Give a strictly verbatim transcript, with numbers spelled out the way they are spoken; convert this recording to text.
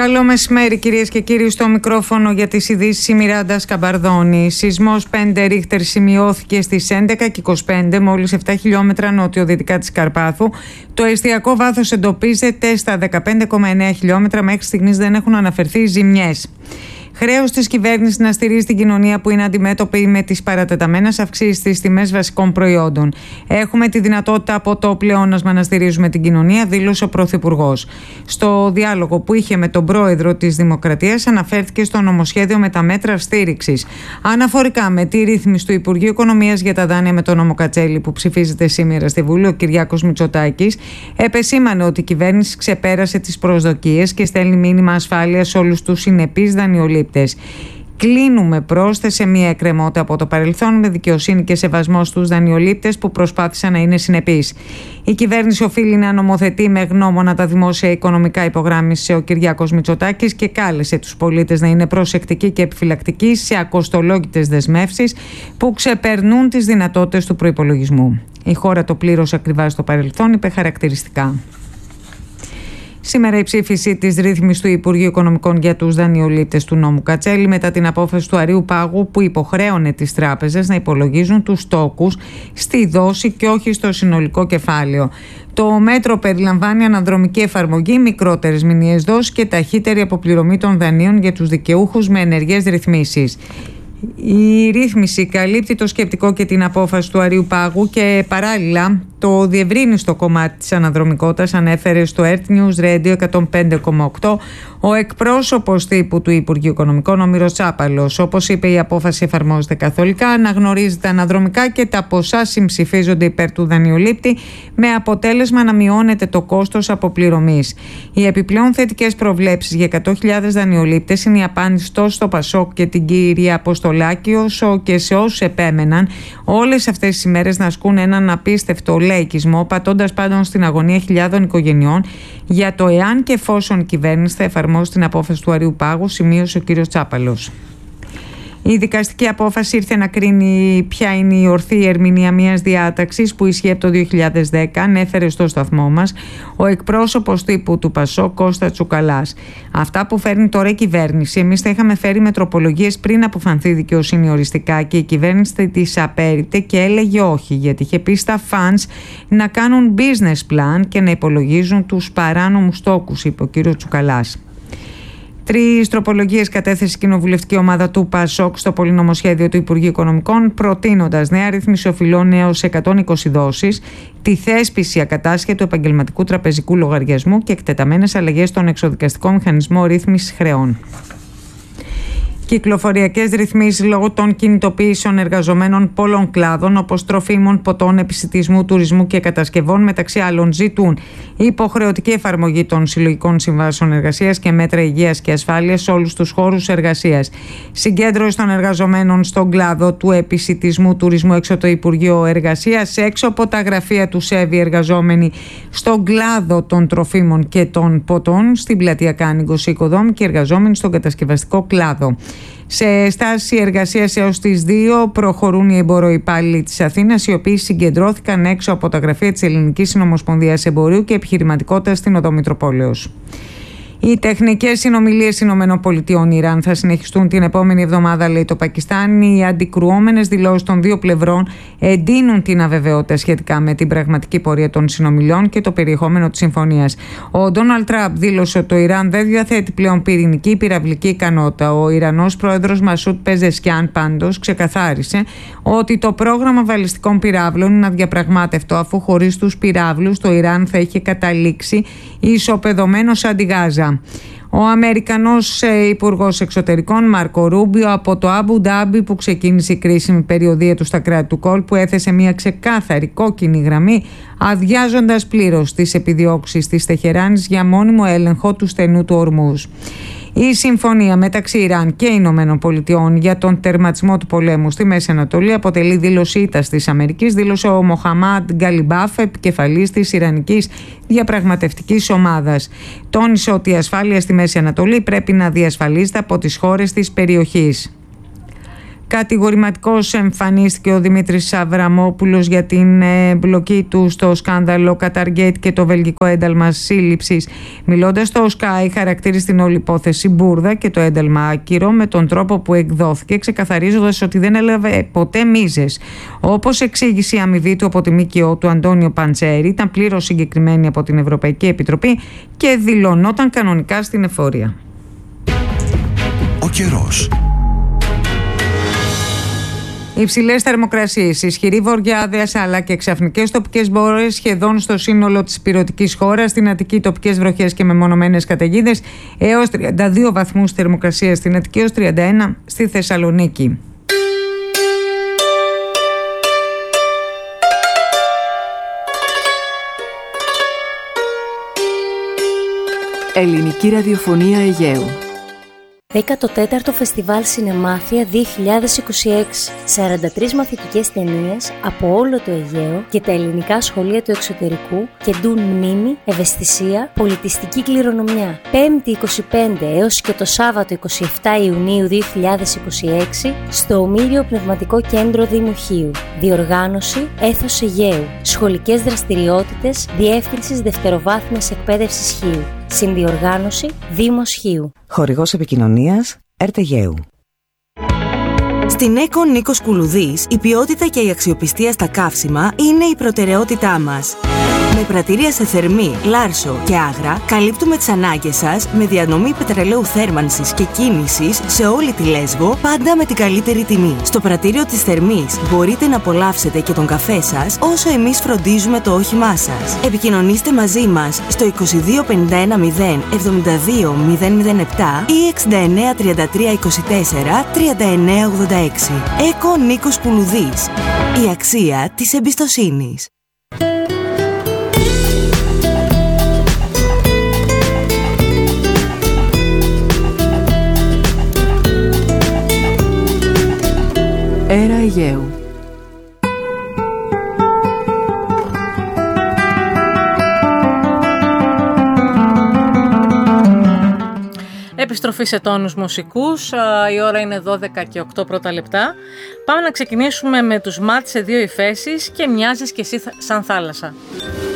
Καλό μεσημέρι, κυρίες και κύριοι. Στο μικρόφωνο για τις ειδήσεις η Μιράντα Σκαμπαρδώνη. Σεισμός πέντε ρίχτερ σημειώθηκε στις έντεκα και είκοσι πέντε, μόλις επτά χιλιόμετρα νότιο-δυτικά της Καρπάθου. Το εστιακό βάθος εντοπίζεται στα δεκαπέντε κόμμα εννέα χιλιόμετρα. Μέχρι στιγμής δεν έχουν αναφερθεί ζημιές. Χρέος της κυβέρνησης να στηρίζει την κοινωνία που είναι αντιμέτωπη με τις παρατεταμένες αυξήσεις στις τιμές βασικών προϊόντων. Έχουμε τη δυνατότητα από το πλεόνασμα να στηρίζουμε την κοινωνία, δήλωσε ο Πρωθυπουργός. Στο διάλογο που είχε με τον Πρόεδρο της Δημοκρατίας, αναφέρθηκε στο νομοσχέδιο με τα μέτρα στήριξης. Αναφορικά με τη ρύθμιση του Υπουργείου Οικονομίας για τα δάνεια με τον νόμο Κατσέλη που ψηφίζεται σήμερα στη Βουλή, ο Κυριάκος Μητσοτάκης επεσήμανε ότι η κυβέρνηση ξεπέρασε τις προσδοκίες και στέλνει μήνυμα ασφάλειας σε όλους τους συνεπείς δανειολήπτες. Κλείνουμε, πρόσθεσε, μια εκκρεμότητα από το παρελθόν με δικαιοσύνη και σεβασμό στους δανειολήπτες που προσπάθησαν να είναι συνεπείς. Η κυβέρνηση οφείλει να νομοθετεί με γνώμονα τα δημόσια οικονομικά, υπογράμμισε ο Κυριάκος Μητσοτάκης και κάλεσε τους πολίτες να είναι προσεκτικοί και επιφυλακτικοί σε ακοστολόγητες δεσμεύσεις που ξεπερνούν τις δυνατότητες του προϋπολογισμού. Η χώρα το πλήρωσε ακριβά στο παρελθόν, είπε χαρακτηριστικά. Σήμερα η ψήφιση της ρύθμισης του Υπουργείου Οικονομικών για τους δανειολήπτες του νόμου Κατσέλη μετά την απόφαση του Αρείου Πάγου που υποχρέωνε τις τράπεζες να υπολογίζουν τους στόκους στη δόση και όχι στο συνολικό κεφάλαιο. Το μέτρο περιλαμβάνει αναδρομική εφαρμογή, μικρότερες μηνιαίες δόσεις και ταχύτερη αποπληρωμή των δανείων για τους δικαιούχους με ενεργές ρυθμίσεις. Η ρύθμιση καλύπτει το σκεπτικό και την απόφαση του Αρείου Πάγου και παράλληλα το διευρύνει στο κομμάτι της αναδρομικότητας, ανέφερε στο Earth News Radio εκατόν πέντε κόμμα οκτώ ο εκπρόσωπος τύπου του Υπουργείου Οικονομικών, ο Μύρος Τσάπαλος. Όπως είπε, η απόφαση εφαρμόζεται καθολικά, αναγνωρίζεται αναδρομικά και τα ποσά συμψηφίζονται υπέρ του δανειολήπτη με αποτέλεσμα να μειώνεται το κόστος αποπληρωμής. Οι επιπλέον θετικές προβλέψεις για εκατό χιλιάδες δανειολήπτες είναι η απάντηση τόσο στο Πασόκ και την κυρία Αποστολάκη όσο και σε όσους επέμεναν όλες αυτές τις ημέρες να ασκούν έναν απίστευτο λαϊκισμό, πατώντας πάντων στην αγωνία χιλιάδων οικογενειών για το εάν και εφόσον η κυβέρνηση θα εφαρμόσει την απόφαση του Αρείου Πάγου, σημείωσε ο κ. Τσάπαλος. Η δικαστική απόφαση ήρθε να κρίνει ποια είναι η ορθή ερμηνεία μιας διάταξης που ισχύει από το δύο χιλιάδες δέκα, ανέφερε στο σταθμό μας ο εκπρόσωπος τύπου του Πασό, Κώστα Τσουκαλάς. Αυτά που φέρνει τώρα η κυβέρνηση, εμείς τα είχαμε φέρει με τροπολογίες πριν αποφανθεί δικαιοσύνη οριστικά και η κυβέρνηση τις απέρριπτε και έλεγε όχι, γιατί είχε πει στα funds να κάνουν business plan και να υπολογίζουν τους παράνομους στόκους, είπε ο κ. Τσουκαλάς. Τρεις τροπολογίες κατέθεσε η κοινοβουλευτική ομάδα του ΠΑΣΟΚ στο πολυνομοσχέδιο του Υπουργείου Οικονομικών, προτείνοντας νέα ρύθμιση οφειλών έως εκατόν είκοσι δόσεις, τη θέσπιση ακατάσχετου επαγγελματικού τραπεζικού λογαριασμού και εκτεταμένες αλλαγές στον εξοδικαστικό μηχανισμό ρύθμισης χρεών. Κυκλοφοριακές ρυθμίσεις λόγω των κινητοποιήσεων εργαζομένων πολλών κλάδων όπως τροφίμων, ποτών, επισιτισμού, τουρισμού και κατασκευών, μεταξύ άλλων, ζητούν υποχρεωτική εφαρμογή των συλλογικών συμβάσεων εργασίας και μέτρα υγείας και ασφάλειας σε όλους τους χώρους εργασίας. Συγκέντρωση των εργαζομένων στον κλάδο του επισιτισμού, τουρισμού έξω από το Υπουργείο Εργασίας, έξω από τα γραφεία του ΣΕΒΗ εργαζόμενοι στον κλάδο των τροφίμων και των ποτών, στην πλατεία Κάνικος οικοδόμη και εργαζόμενοι στον κατασκευαστικό κλάδο. Σε στάση εργασίας έως τις δύο προχωρούν οι εμποροϊπάλληλοι της Αθήνας, οι οποίοι συγκεντρώθηκαν έξω από τα γραφεία της Ελληνικής Συνομοσπονδίας Εμπορίου και Επιχειρηματικότητας στην Οδό Μητροπόλεως. Οι τεχνικές συνομιλίες ΗΠΑ-Ιράν θα συνεχιστούν την επόμενη εβδομάδα, λέει το Πακιστάν. Οι αντικρουόμενες δηλώσεις των δύο πλευρών εντείνουν την αβεβαιότητα σχετικά με την πραγματική πορεία των συνομιλιών και το περιεχόμενο της συμφωνίας. Ο Ντόναλντ Τραμπ δήλωσε ότι το Ιράν δεν διαθέτει πλέον πυρηνική πυραυλική ικανότητα. Ο Ιρανός πρόεδρος Μασούτ Πεζεσκιάν πάντως ξεκαθάρισε ότι το πρόγραμμα βαλιστικών πυράβλων είναι αδιαπραγμάτευτο, αφού χωρίς τους πυράβλους το Ιράν θα είχε καταλήξει ισοπεδωμένο σαν τη Γάζα. Ο Αμερικανός Υπουργός Εξωτερικών Μάρκο Ρούμπιο από το Αμπου Ντάμπι, που ξεκίνησε η κρίσιμη περιοδία του στα κράτη του κόλπου, έθεσε μια ξεκάθαρη κόκκινη γραμμή, αδειάζοντας πλήρως τις επιδιώξεις της Τεχεράνης για μόνιμο έλεγχο του στενού του Ορμούζ. Η συμφωνία μεταξύ Ιράν και Ηνωμένων Πολιτειών για τον τερματισμό του πολέμου στη Μέση Ανατολή αποτελεί δήλωση ήττας της Αμερικής, δήλωσε ο Μοχαμάντ Γκαλιμπάφ, επικεφαλής της Ιρανικής Διαπραγματευτικής Ομάδας. Τόνισε ότι η ασφάλεια στη Μέση Ανατολή πρέπει να διασφαλίζεται από τις χώρες της περιοχής. Κατηγορηματικός εμφανίστηκε ο Δημήτρης Αβραμόπουλος για την εμπλοκή του στο σκάνδαλο Qatargate και το βελγικό ένταλμα σύλληψης. Μιλώντας στο Sky, χαρακτήρισε την όλη υπόθεση μπουρδα και το ένταλμα άκυρο με τον τρόπο που εκδόθηκε, ξεκαθαρίζοντας ότι δεν έλαβε ποτέ μίζες. Όπως εξήγησε η αμοιβή του από τη ΜΚΟ του Αντώνιο Παντσέρη, ήταν πλήρως συγκεκριμένη από την Ευρωπαϊκή Επιτροπή και δηλωνόταν κανονικά στην εφορία. Ο καιρός. Υψηλές θερμοκρασίες, ισχυρή βορειάδεας αλλά και ξαφνικές τοπικές μπόρες σχεδόν στο σύνολο της ηπειρωτικής χώρας. Στην Αττική τοπικές βροχές και μεμονωμένες καταιγίδες έως τριάντα δύο βαθμούς θερμοκρασία στην Αττική, έως τριάντα ένα στη Θεσσαλονίκη. Ελληνική ραδιοφωνία Αιγαίου. δέκατο τέταρτο Φεστιβάλ Σινεμάθεια δύο χιλιάδες είκοσι έξι. σαράντα τρεις μαθητικές ταινίες από όλο το Αιγαίο και τα ελληνικά σχολεία του εξωτερικού κεντούν μνήμη, ευαισθησία, πολιτιστική κληρονομιά. Πέμπτη είκοσι πέντε έως και το Σάββατο είκοσι επτά Ιουνίου δύο χιλιάδες είκοσι έξι στο Ομήριο Πνευματικό Κέντρο Δήμου Χίου. Διοργάνωση Έθος Αιγαίου. Σχολικές δραστηριότητες Διεύθυνσης Δευτεροβάθμιας Εκπαίδευσης Χίου. Συνδιοργάνωση Δήμος Χίου. Χορηγός επικοινωνίας ΕΡΤ-Αιγαίου. Στην ΕΚΟ Νίκος Κουλουδής, η ποιότητα και η αξιοπιστία στα καύσιμα είναι η προτεραιότητά μας. Με πρατήρια σε Θερμή, Λάρσο και Άγρα, καλύπτουμε τις ανάγκες σας με διανομή πετρελαίου θέρμανσης και κίνησης σε όλη τη Λέσβο, πάντα με την καλύτερη τιμή. Στο πρατήριο της Θερμής μπορείτε να απολαύσετε και τον καφέ σας, όσο εμείς φροντίζουμε το όχημά σας. Επικοινωνήστε μαζί μας στο είκοσι δύο πενήντα ένα μηδέν εβδομήντα δύο μηδέν μηδέν επτά ή εξήντα εννέα τριάντα τρία είκοσι τέσσερα τριάντα εννέα ογδόντα έξι. ΕΚΟ Νίκος Κουλουδής. Η αξία της εμπιστοσύνης. Έρα Αιγαίου. Επιστροφή σε τόνους μουσικούς. Η ώρα είναι δώδεκα και οκτώ πρώτα λεπτά. Πάμε να ξεκινήσουμε με τους Ματ σε δύο υφέσεις και μοιάζεις κι εσύ σαν θάλασσα.